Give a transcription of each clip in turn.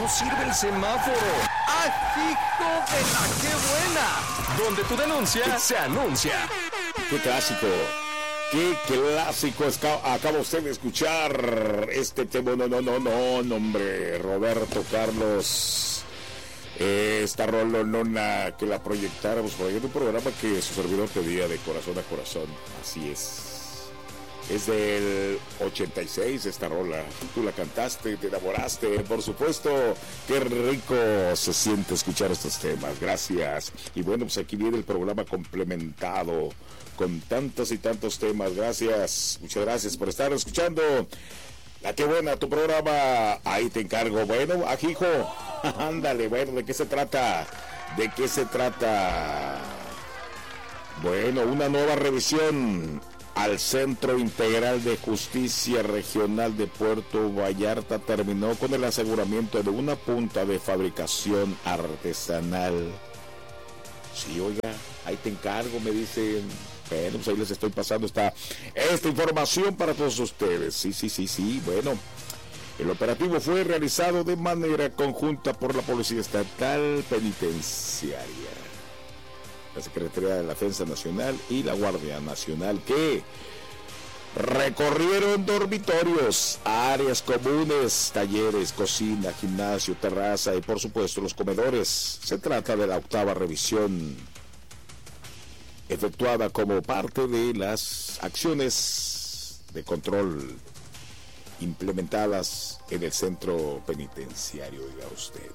no sirve el semáforo. ¡Ah, hijo de la qué buena! Donde tu denuncia se anuncia. ¡Qué clásico! ¡Qué clásico! Acaba usted de escuchar este tema. No, hombre. Roberto Carlos. Esta rolonona que la proyectáramos por ahí en un programa que su servidor pedía de corazón a corazón. Así es. Es del 86 esta rola. Tú la cantaste, te enamoraste, por supuesto. Qué rico se siente escuchar estos temas. Gracias. Y bueno, pues aquí viene el programa complementado con tantos y tantos temas. Gracias. Muchas gracias por estar escuchando. La qué buena tu programa. Ahí te encargo. Bueno, ajijo. Ándale, bueno, ¿de qué se trata? ¿De qué se trata? Bueno, una nueva revisión al Centro Integral de Justicia Regional de Puerto Vallarta terminó con el aseguramiento de una punta de fabricación artesanal. Sí, oiga, ahí te encargo, me dicen. Bueno, pues ahí les estoy pasando esta información para todos ustedes. Sí, bueno. El operativo fue realizado de manera conjunta por la Policía Estatal Penitenciaria, la Secretaría de la Defensa Nacional y la Guardia Nacional, que recorrieron dormitorios, áreas comunes, talleres, cocina, gimnasio, terraza y por supuesto los comedores. Se trata de la octava revisión efectuada como parte de las acciones de control implementadas en el centro penitenciario, oiga usted.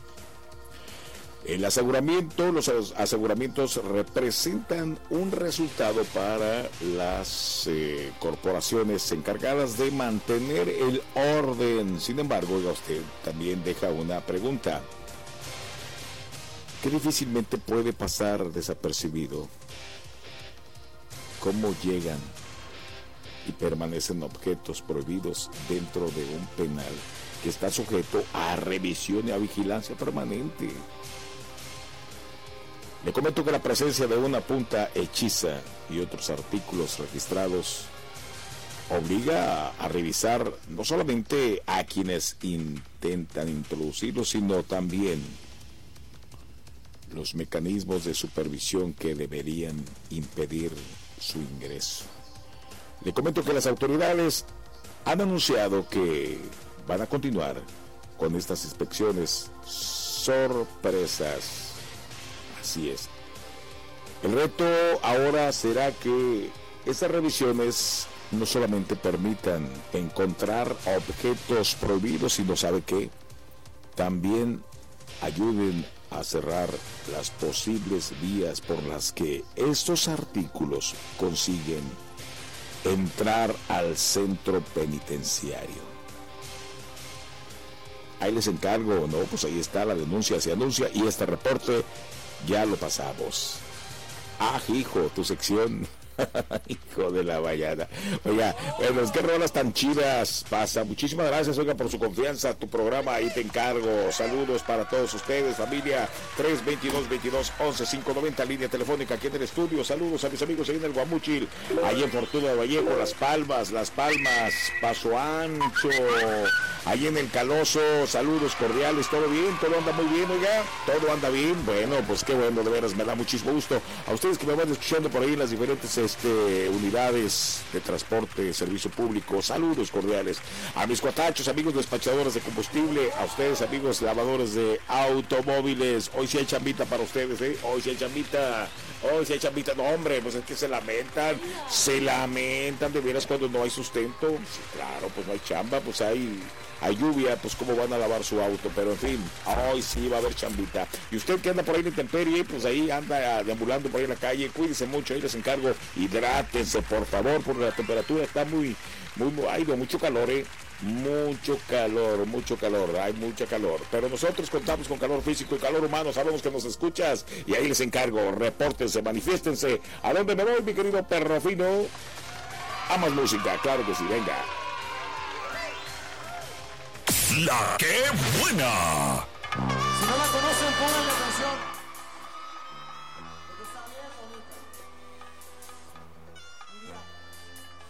Los aseguramientos representan un resultado para las corporaciones encargadas de mantener el orden. Sin embargo, oiga usted, también deja una pregunta que difícilmente puede pasar desapercibido. ¿Cómo llegan y permanecen objetos prohibidos dentro de un penal que está sujeto a revisión y a vigilancia permanente? Le comento que la presencia de una punta hechiza y otros artículos registrados obliga a revisar no solamente a quienes intentan introducirlo, sino también los mecanismos de supervisión que deberían impedir su ingreso. Le comento que las autoridades han anunciado que van a continuar con estas inspecciones sorpresas. Así es. El reto ahora será que estas revisiones no solamente permitan encontrar objetos prohibidos, sino, ¿sabe qué? También ayuden a cerrar las posibles vías por las que estos artículos consiguen entrar al centro penitenciario. Ahí les encargo, ¿no? Pues ahí está la denuncia, se anuncia y este reporte ya lo pasamos. Ah, hijo, tu sección. Hijo de la vallada. Oiga, bueno, es que rolas tan chidas pasa. Muchísimas gracias, oiga, por su confianza. Tu programa, ahí te encargo. Saludos para todos ustedes, familia. 322-22-11-590, línea telefónica aquí en el estudio. Saludos a mis amigos ahí en el Guamúchil, ahí en Fortuna de Vallejo, Las Palmas, Paso Ancho, ahí en el Caloso. Saludos cordiales, todo bien, todo anda muy bien, oiga, todo anda bien. Bueno, pues qué bueno, de veras, me da muchísimo gusto. A ustedes que me van escuchando por ahí en las diferentes unidades de transporte, servicio público, saludos cordiales. A mis cuatachos, amigos despachadores de combustible, a ustedes, amigos lavadores de automóviles. Hoy sí hay chambita para ustedes, hoy sí hay chambita. No, hombre, pues es que se lamentan de veras cuando no hay sustento. Sí, claro, pues no hay chamba, pues hay lluvia, pues cómo van a lavar su auto, pero en fin, hoy sí va a haber chambita. Y usted que anda por ahí en intemperie, pues ahí anda deambulando por ahí en la calle, cuídense mucho, ahí les encargo, hidrátense por favor, porque la temperatura está muy, hay mucho calor, mucho calor, hay mucha calor, pero nosotros contamos con calor físico y calor humano, sabemos que nos escuchas, y ahí les encargo, repórtense, manifiéstense. ¿A dónde me voy, mi querido perro fino? A más música, claro que sí, venga. La que buena. Si no la conocen, pónganle atención.